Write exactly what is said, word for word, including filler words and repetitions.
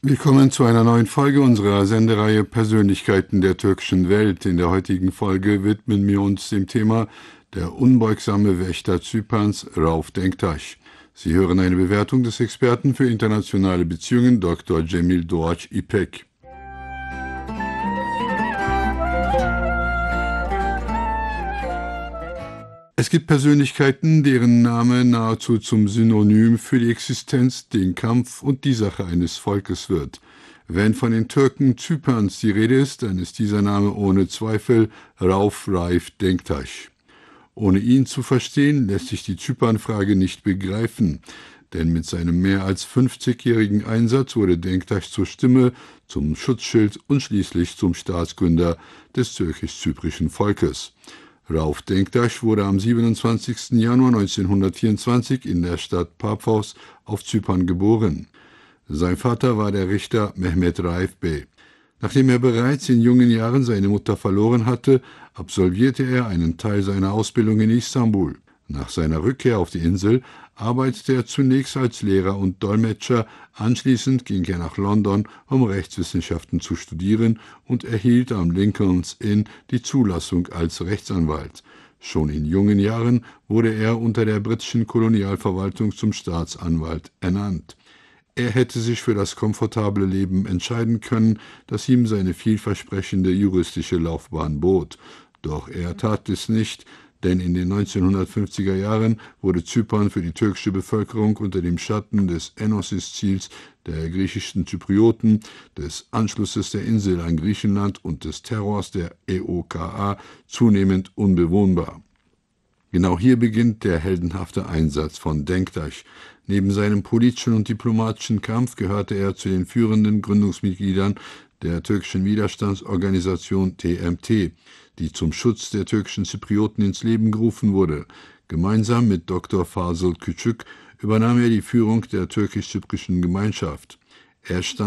Willkommen zu einer neuen Folge unserer Sendereihe Persönlichkeiten der türkischen Welt. In der heutigen Folge widmen wir uns dem Thema der unbeugsame Wächter Zyperns, Rauf Denktaş. Sie hören eine Bewertung des Experten für internationale Beziehungen, Doktor Cemil Doğaç İpek. Es gibt Persönlichkeiten, deren Name nahezu zum Synonym für die Existenz, den Kampf und die Sache eines Volkes wird. Wenn von den Türken Zyperns die Rede ist, dann ist dieser Name ohne Zweifel Rauf Raif Denktaş. Ohne ihn zu verstehen, lässt sich die Zypernfrage nicht begreifen, denn mit seinem mehr als fünfzigjährigen Einsatz wurde Denktaş zur Stimme, zum Schutzschild und schließlich zum Staatsgründer des türkisch-zyprischen Volkes. Rauf Denktaş wurde am siebenundzwanzigsten Januar neunzehnhundertvierundzwanzig in der Stadt Paphos auf Zypern geboren. Sein Vater war der Richter Mehmet Raif Bey. Nachdem er bereits in jungen Jahren seine Mutter verloren hatte, absolvierte er einen Teil seiner Ausbildung in Istanbul. Nach seiner Rückkehr auf die Insel arbeitete er zunächst als Lehrer und Dolmetscher, anschließend ging er nach London, um Rechtswissenschaften zu studieren und erhielt am Lincoln's Inn die Zulassung als Rechtsanwalt. Schon in jungen Jahren wurde er unter der britischen Kolonialverwaltung zum Staatsanwalt ernannt. Er hätte sich für das komfortable Leben entscheiden können, das ihm seine vielversprechende juristische Laufbahn bot. Doch er tat es nicht, denn in den neunzehnhundertfünfziger Jahren wurde Zypern für die türkische Bevölkerung unter dem Schatten des Enosis-Ziels der griechischen Zyprioten, des Anschlusses der Insel an Griechenland und des Terrors der E O K A zunehmend unbewohnbar. Genau hier beginnt der heldenhafte Einsatz von Denktaş. Neben seinem politischen und diplomatischen Kampf gehörte er zu den führenden Gründungsmitgliedern der türkischen Widerstandsorganisation T M T, die zum Schutz der türkischen Zyprioten ins Leben gerufen wurde. Gemeinsam mit Doktor Fazıl Küçük übernahm er die Führung der türkisch-zyprischen Gemeinschaft. Er stand